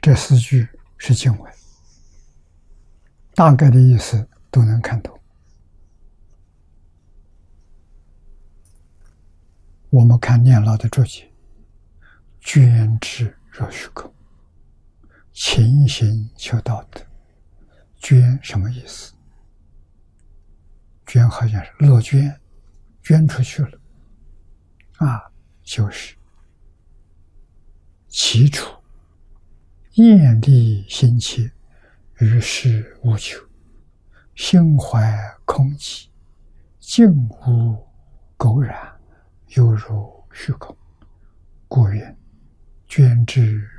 这4句是经文，大概的意思都能看懂。我们看念老的注解：捐之若虚空，勤行求道德。捐什么意思？捐好像是乐捐，捐出去了就是起初厌离心切，于事无求，心怀空寂，静无垢染，犹如虚空，故云捐之